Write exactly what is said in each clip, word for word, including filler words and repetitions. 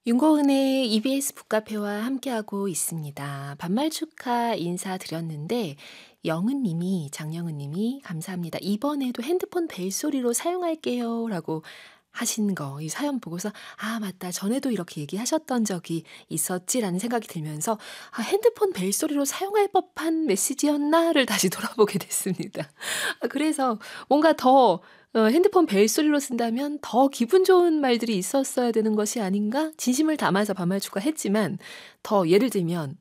윤고은의 이비에스 북카페와 함께하고 있습니다. 반말 축하 인사드렸는데 영은 님이 장영은 님이 "감사합니다. 이번에도 핸드폰 벨소리로 사용할게요." 라고 하신 거 이 사연 보고서 '아 맞다. 전에도 이렇게 얘기하셨던 적이 있었지.'라는 생각이 들면서 '아 핸드폰 벨소리로 사용할 법한 메시지였나?'를 다시 돌아보게 됐습니다. 아 그래서 뭔가 더 어 '핸드폰 벨소리로 쓴다면 더 기분 좋은 말들이 있었어야 되는 것이 아닌가?' 진심을 담아서 반말 축하했지만 더 예를 들면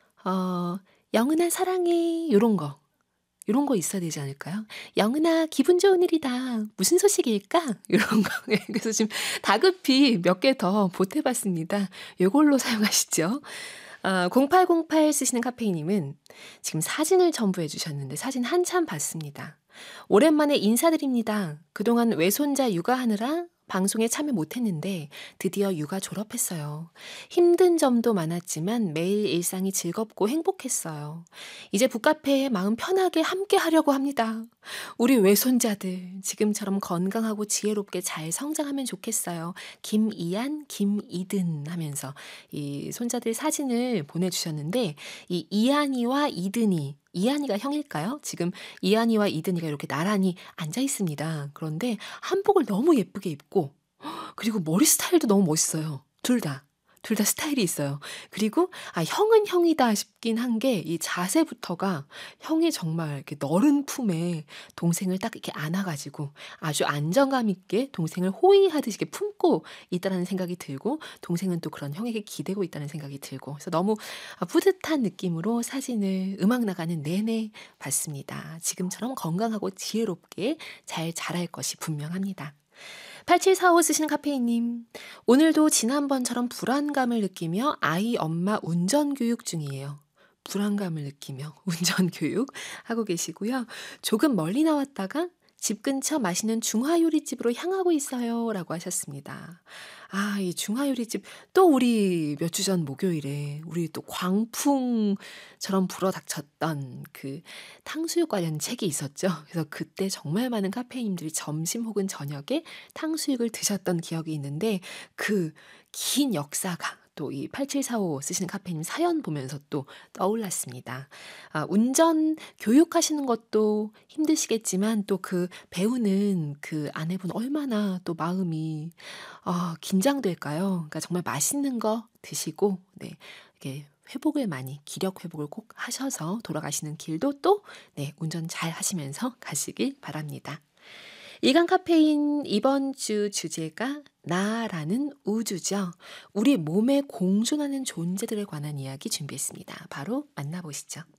어 "영은아 사랑해." 요런 거. 요런 거 있어야 되지 않을까요? "영은아 기분 좋은 일이다. 무슨 소식일까?" 요런 거. 예 그래서 지금 다급히 몇 개 더 보태 봤습니다. 요걸로 사용하시죠. 아 공팔공팔 쓰시는 카페인 님은 지금 사진을 첨부해 주셨는데 사진 한참 봤습니다. "오랜만에 인사드립니다. 그동안 외손자 육아하느라 방송에 참여 못했는데 드디어 육아 졸업했어요. 힘든 점도 많았지만 매일 일상이 즐겁고 행복했어요. 이제 북카페에 마음 편하게 함께하려고 합니다. 우리 외손자들 지금처럼 건강하고 지혜롭게 잘 성장하면 좋겠어요. 김이안, 김이든." 하면서 이 손자들 사진을 보내주셨는데 이 이안이와 이든이 이안이가 형일까요? 지금 이안이와 이든이가 이렇게 나란히 앉아 있습니다. 그런데 한복을 너무 예쁘게 입고 그리고 머리 스타일도 너무 멋있어요. 둘 다. 둘 다 스타일이 있어요. 그리고 '아 형은 형이다.' 싶긴 한 게 이 자세부터가 형이 정말 이렇게 너른 품에 동생을 딱 이렇게 안아 가지고 아주 안정감 있게 동생을 호위하듯이 이렇게 품고 있다라는 생각이 들고 동생은 또 그런 형에게 기대고 있다는 생각이 들고 그래서 너무 아 뿌듯한 느낌으로 사진을 음악 나가는 내내 봤습니다. 지금처럼 건강하고 지혜롭게 잘 자랄 것이 분명합니다. 팔칠사오 쓰시는 카페인 님. "오늘도 지난번처럼 불안감을 느끼며 아이 엄마 운전 교육 중이에요." 불안감을 느끼며 운전 교육 하고 계시고요. "조금 멀리 나왔다가 집 근처 맛있는 중화요리집으로 향하고 있어요." 라고 하셨습니다. 아 이 중화요리집 또 우리 몇 주 전 목요일에 우리 또 광풍처럼 불어닥쳤던 그 탕수육 관련 책이 있었죠. 그래서 그때 정말 많은 카페인님들이 점심 혹은 저녁에 탕수육을 드셨던 기억이 있는데 그 긴 역사가 또 이 팔칠사오 쓰시는 카페인 님 사연 보면서 또 떠올랐습니다. 아 운전 교육하시는 것도 힘드시겠지만 또 그 배우는 그 아내분 얼마나 또 마음이 아 긴장될까요? 그러니까 정말 맛있는 거 드시고 네 이렇게 회복을 많이 기력 회복을 꼭 하셔서 돌아가시는 길도 또 네 운전 잘 하시면서 가시길 바랍니다. 일간 카페인 이번 주 주제가 나라는 우주죠. 우리 몸에 공존하는 존재들에 관한 이야기 준비했습니다. 바로 만나보시죠.